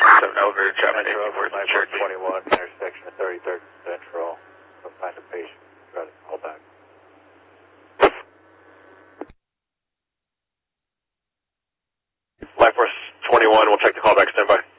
7 elevator, Chapman, Metro over 921, intersection of 33rd Central. Don't find a patient. Try to call back. Life Force 21, we'll check the callback, stand by.